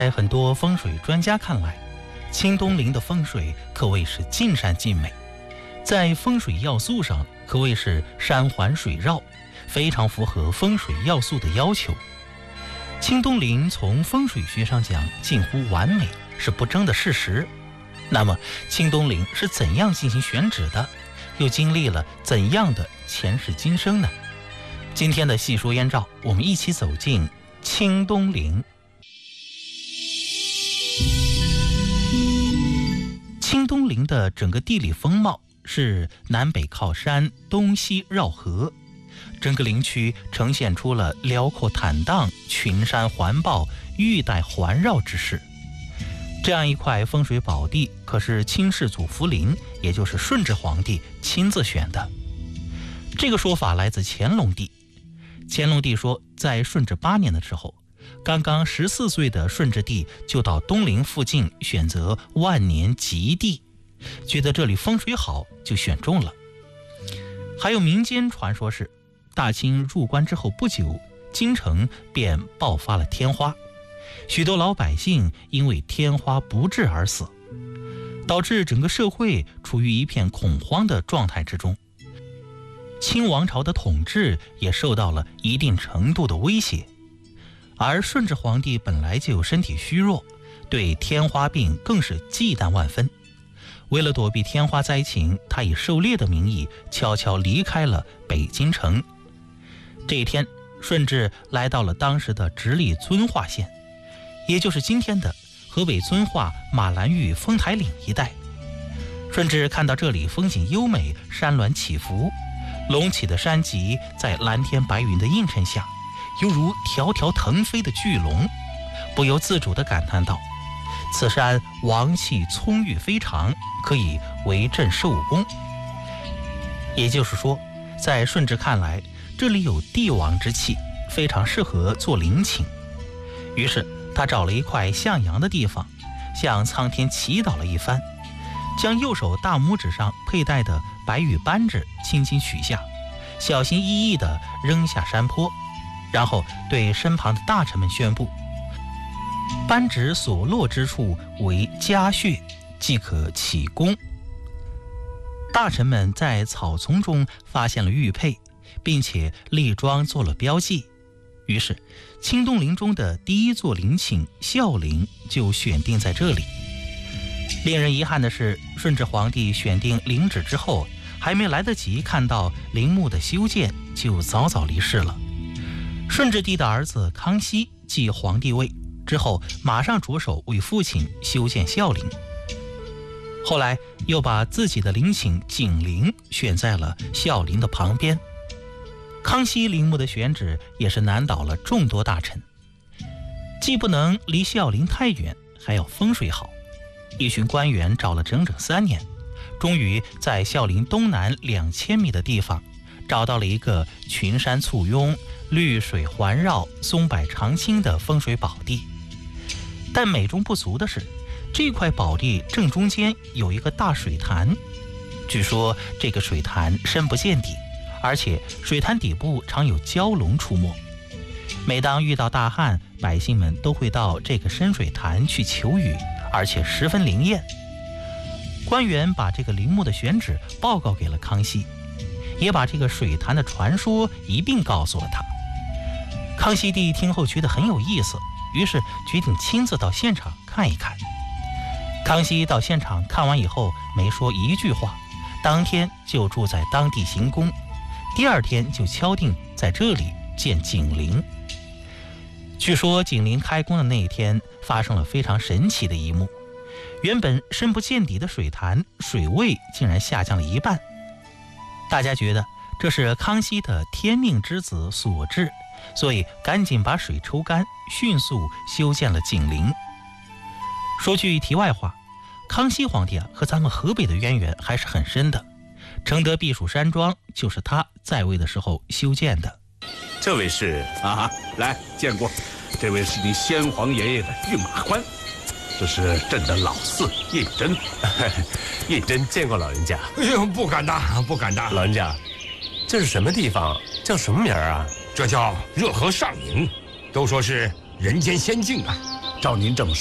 在很多风水专家看来，清东陵的风水可谓是尽善尽美，在风水要素上可谓是山环水绕，非常符合风水要素的要求。清东陵从风水学上讲近乎完美，是不争的事实。那么清东陵是怎样进行选址的，又经历了怎样的前世今生呢？今天的细说燕赵，我们一起走进清东陵。清东陵的整个地理风貌是南北靠山，东西绕河，整个陵区呈现出了辽阔坦荡、群山环抱、玉带环绕之势。这样一块风水宝地，可是清世祖福临，也就是顺治皇帝亲自选的。这个说法来自乾隆帝。乾隆帝说，在顺治8年的时候，刚刚14岁的顺治帝就到东陵附近选择万年吉地，觉得这里风水好，就选中了。还有民间传说是，大清入关之后不久，京城便爆发了天花，许多老百姓因为天花不治而死，导致整个社会处于一片恐慌的状态之中。清王朝的统治也受到了一定程度的威胁，而顺治皇帝本来就身体虚弱，对天花病更是忌惮万分。为了躲避天花灾情，他以狩猎的名义悄悄离开了北京城。这一天，顺治来到了当时的直隶遵化县，也就是今天的河北遵化马兰峪丰台岭一带。顺治看到这里风景优美，山峦起伏，隆起的山脊在蓝天白云的映衬下，犹如条条腾飞的巨龙，不由自主地感叹道：此山王气葱郁非常，可以为镇寿宫。也就是说，在顺治看来，这里有帝王之气，非常适合做陵寝。于是他找了一块向阳的地方，向苍天祈祷了一番，将右手大拇指上佩戴的白玉扳指轻轻取下，小心翼翼地扔下山坡，然后对身旁的大臣们宣布：扳指所落之处为家穴，即可起功。大臣们在草丛中发现了玉佩，并且立桩做了标记。于是清东陵中的第一座陵寝孝陵就选定在这里。令人遗憾的是，顺治皇帝选定陵址之后，还没来得及看到陵墓的修建，就早早离世了。顺治帝的儿子康熙继皇帝位之后，马上着手为父亲修建孝陵，后来又把自己的陵寝景陵选在了孝陵的旁边。康熙陵墓的选址也是难倒了众多大臣，既不能离孝陵太远，还要风水好。一群官员找了整整3年，终于在孝陵东南2000米的地方找到了一个群山簇拥、绿水环绕、松柏常青的风水宝地。但美中不足的是，这块宝地正中间有一个大水潭，据说这个水潭深不见底，而且水潭底部常有蛟龙出没。每当遇到大旱，百姓们都会到这个深水潭去求雨，而且十分灵验。官员把这个陵墓的选址报告给了康熙，也把这个水潭的传说一并告诉了他。康熙帝听后觉得很有意思，于是决定亲自到现场看一看。康熙到现场看完以后，没说一句话，当天就住在当地行宫，第2天就敲定在这里建景陵。据说景陵开工的那一天，发生了非常神奇的一幕。原本深不见底的水潭，水位竟然下降了1半。大家觉得这是康熙的天命之子所致，所以赶紧把水抽干，迅速修建了景陵。说句题外话，康熙皇帝和咱们河北的渊源还是很深的。承德避暑山庄就是他在位的时候修建的。 这位是来见过，这位是你先皇爷爷的御马官，这是朕的老四胤禛。 胤禛见过老人家。 哎呦，不敢当，不敢当。 老人家，这是什么地方？叫什么名啊？ 这叫热河上营，都说是人间仙境啊。 照您这么说。